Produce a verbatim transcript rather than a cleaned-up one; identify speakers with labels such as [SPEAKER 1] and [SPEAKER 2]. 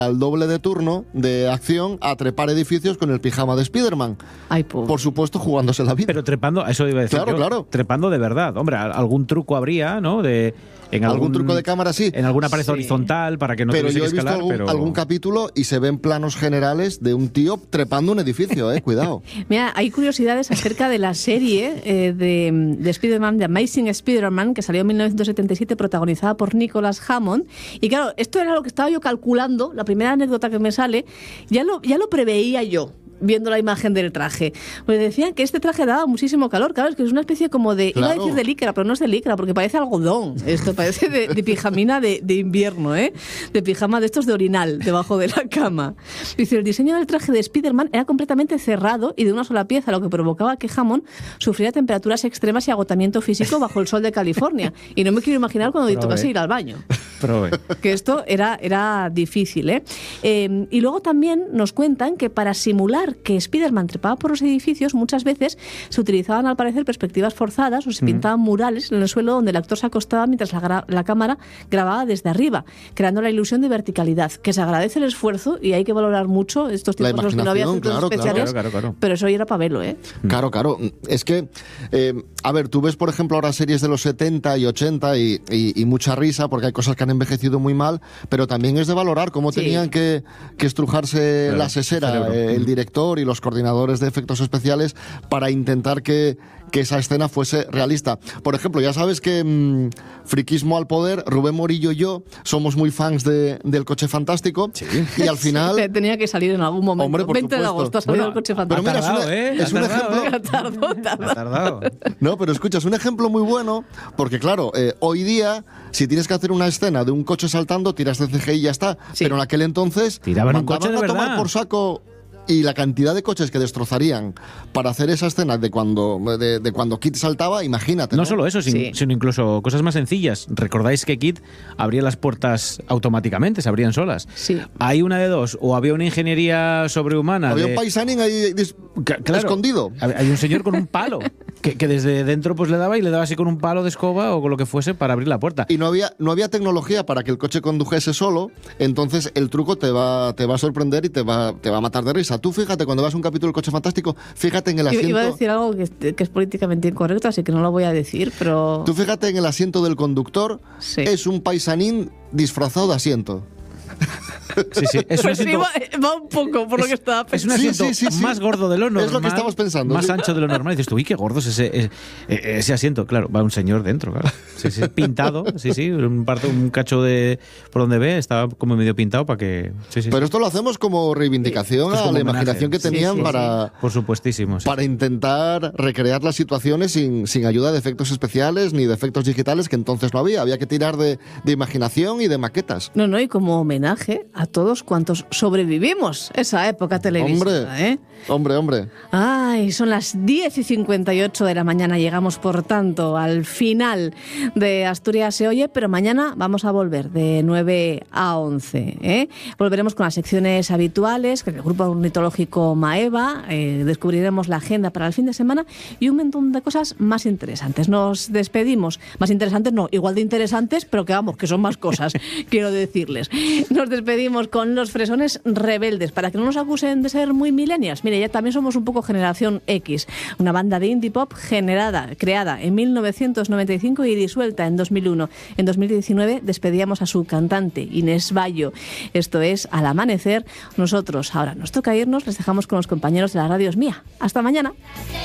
[SPEAKER 1] al doble de turno de acción a trepar edificios con el pijama de Spiderman.
[SPEAKER 2] Ay, pobre.
[SPEAKER 1] Por supuesto, jugándose la vida.
[SPEAKER 3] Pero trepando, eso iba a decir
[SPEAKER 1] Claro,
[SPEAKER 3] yo,
[SPEAKER 1] claro.
[SPEAKER 3] trepando de verdad. Hombre, algún truco habría, ¿no? De en
[SPEAKER 1] algún,
[SPEAKER 3] algún
[SPEAKER 1] truco de cámara, sí.
[SPEAKER 3] En alguna pared
[SPEAKER 2] Sí.
[SPEAKER 3] horizontal para que no
[SPEAKER 1] pero
[SPEAKER 3] tuviese
[SPEAKER 1] yo
[SPEAKER 3] que
[SPEAKER 1] he visto
[SPEAKER 3] escalar,
[SPEAKER 1] algún,
[SPEAKER 3] pero...
[SPEAKER 1] algún capítulo y se ven planos generales de un tío trepando un edificio, eh, cuidado.
[SPEAKER 2] Mira, hay curiosidades acerca de la serie eh, de, de Spider-Man, de Amazing Spider-Man, que salió en mil novecientos setenta y siete, protagonizada por Nicholas Hammond. Y claro, esto era lo que estaba yo calculando, la primera anécdota que me sale, ya lo, ya lo preveía yo, viendo la imagen del traje. Pues decían que este traje daba muchísimo calor. Claro, es que es una especie como de...
[SPEAKER 1] Claro.
[SPEAKER 2] Iba a decir de licra, pero no es de licra, porque parece algodón. Esto parece de, de pijamina de, de invierno, ¿eh? De pijama de estos de orinal, debajo de la cama. Dice, el diseño del traje de Spider-Man era completamente cerrado y de una sola pieza, lo que provocaba que Hammond sufriera temperaturas extremas y agotamiento físico bajo el sol de California. Y no me quiero imaginar cuando
[SPEAKER 3] Pero,
[SPEAKER 2] tocase
[SPEAKER 3] eh.
[SPEAKER 2] ir al baño.
[SPEAKER 3] Pero, eh,
[SPEAKER 2] Que esto era, era difícil, ¿eh? Eh, y luego también nos cuentan que para simular que Spider-Man trepaba por los edificios, muchas veces se utilizaban al parecer perspectivas forzadas o se pintaban murales en el suelo donde el actor se acostaba mientras la, gra- la cámara grababa desde arriba, creando la ilusión de verticalidad, que se agradece el esfuerzo y hay que valorar mucho estos
[SPEAKER 1] La
[SPEAKER 2] tiempos en los que no había
[SPEAKER 1] imaginación,
[SPEAKER 2] efectos
[SPEAKER 1] claro, claro,
[SPEAKER 2] especiales,
[SPEAKER 3] claro, claro, claro.
[SPEAKER 2] pero eso ya era pavelo, ¿eh?
[SPEAKER 1] Claro, claro. Es que, eh, a ver, tú ves, por ejemplo, ahora series de los setenta y ochenta y, y, y mucha risa porque hay cosas que han envejecido muy mal, pero también es de valorar cómo
[SPEAKER 2] Sí.
[SPEAKER 1] tenían que, que estrujarse
[SPEAKER 3] Claro,
[SPEAKER 1] la sesera,
[SPEAKER 3] el cerebro.
[SPEAKER 1] eh, el director y los coordinadores de efectos especiales para intentar que, que esa escena fuese realista. Por ejemplo, ya sabes que mmm, friquismo al poder, Rubén Morillo y yo somos muy fans de, del Coche Fantástico y al final...
[SPEAKER 2] Sí, tenía que salir en algún momento.
[SPEAKER 1] Hombre, por
[SPEAKER 2] veinte de
[SPEAKER 1] supuesto.
[SPEAKER 2] agosto ha salido
[SPEAKER 3] Bueno,
[SPEAKER 2] el Coche
[SPEAKER 1] pero
[SPEAKER 2] Fantástico.
[SPEAKER 1] mira, es
[SPEAKER 3] tardado,
[SPEAKER 1] una-
[SPEAKER 3] ¿eh?
[SPEAKER 1] es
[SPEAKER 3] Ha
[SPEAKER 1] un
[SPEAKER 3] tardado.
[SPEAKER 1] ejemplo-
[SPEAKER 2] Tardó, tardó.
[SPEAKER 3] ha tardado.
[SPEAKER 1] No, pero escucha, es un ejemplo muy bueno porque, claro, eh, hoy día, si tienes que hacer una escena de un coche saltando, tiras de C G I y ya está.
[SPEAKER 2] Sí.
[SPEAKER 1] Pero en aquel entonces
[SPEAKER 3] Tiraban un
[SPEAKER 1] mandaban
[SPEAKER 3] coche de
[SPEAKER 1] a tomar
[SPEAKER 3] verdad.
[SPEAKER 1] por saco. Y la cantidad de coches que destrozarían para hacer esa escena de cuando, de, de cuando Kid saltaba, imagínate.
[SPEAKER 3] No
[SPEAKER 1] No,
[SPEAKER 3] solo eso, sin-
[SPEAKER 2] Sí.
[SPEAKER 3] sino incluso cosas más sencillas. ¿Recordáis que Kid abría las puertas automáticamente, se abrían solas?
[SPEAKER 2] Sí.
[SPEAKER 3] Hay una de dos, o había una ingeniería sobrehumana.
[SPEAKER 1] Había
[SPEAKER 3] de-
[SPEAKER 1] un paisanín ahí dis-
[SPEAKER 3] Ca- claro,
[SPEAKER 1] escondido.
[SPEAKER 3] Hay un señor con un palo que, que desde dentro pues le daba y le daba así con un palo de escoba o con lo que fuese para abrir la puerta.
[SPEAKER 1] Y no había, no había tecnología para que el coche condujese solo, entonces el truco te va, te va a sorprender y te va, te va a matar de risa. Tú fíjate, cuando vas a un capítulo del Coche Fantástico, fíjate en el asiento...
[SPEAKER 2] Iba a decir algo que, es- que es políticamente incorrecto, así que no lo voy a decir, pero...
[SPEAKER 1] Tú fíjate en el asiento del conductor,
[SPEAKER 2] Sí.
[SPEAKER 1] es un paisanín disfrazado de asiento.
[SPEAKER 3] Sí, sí, es un
[SPEAKER 2] Pues sí,
[SPEAKER 3] asiento,
[SPEAKER 2] va, va un poco por lo que estaba
[SPEAKER 3] es un
[SPEAKER 2] pensando.
[SPEAKER 1] Sí,
[SPEAKER 3] asiento
[SPEAKER 1] sí, sí, sí.
[SPEAKER 3] más gordo de lo normal.
[SPEAKER 1] Es lo que estamos pensando,
[SPEAKER 3] Más
[SPEAKER 1] sí.
[SPEAKER 3] ancho de lo normal. Y dices tú, uy, qué gordo es ese, ese, ese asiento. Claro, va un señor dentro, claro. Sí, sí, pintado, sí, sí, un, parte, un cacho de por donde ve, estaba como medio pintado para que... Sí, sí,
[SPEAKER 1] Pero
[SPEAKER 3] sí.
[SPEAKER 1] esto lo hacemos como reivindicación
[SPEAKER 3] Esto es
[SPEAKER 1] a
[SPEAKER 3] como
[SPEAKER 1] la
[SPEAKER 3] homenaje.
[SPEAKER 1] imaginación que
[SPEAKER 3] Sí,
[SPEAKER 1] tenían
[SPEAKER 2] sí, sí.
[SPEAKER 1] para,
[SPEAKER 3] Por supuestísimo. sí.
[SPEAKER 1] para intentar recrear las situaciones sin, sin ayuda de efectos especiales ni de efectos digitales que entonces no había. Había que tirar de, de imaginación y de maquetas.
[SPEAKER 2] No, no, y como homenaje a todos cuantos sobrevivimos esa época televisiva,
[SPEAKER 1] Hombre,
[SPEAKER 2] ¿eh?
[SPEAKER 1] hombre, hombre.
[SPEAKER 2] Ay, son las diez y cincuenta y ocho de la mañana. Llegamos, por tanto, al final de Asturias se oye, pero mañana vamos a volver de nueve a once. ¿eh? Volveremos con las secciones habituales, con el grupo ornitológico Maeva, eh, descubriremos la agenda para el fin de semana y un montón de cosas más interesantes. Nos despedimos. Más interesantes, no, igual de interesantes, pero que vamos, que son más cosas, quiero decirles. Nos despedimos con los fresones rebeldes, para que no nos acusen de ser muy millennials. Mire, ya también somos un poco generación X, una banda de indie pop generada, creada en mil novecientos noventa y cinco y disuelta en dos mil uno. En dos mil diecinueve despedíamos a su cantante, Inés Bayo. Esto es Al Amanecer. Nosotros ahora nos toca irnos, les dejamos con los compañeros de la Radio Es Mía. Hasta mañana.